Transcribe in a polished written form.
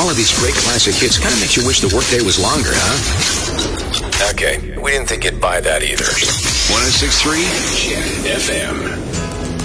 all of these great classic hits kind of makes you wish the workday was longer, huh? Okay, we didn't think you'd buy that either. 106.3 Chat FM.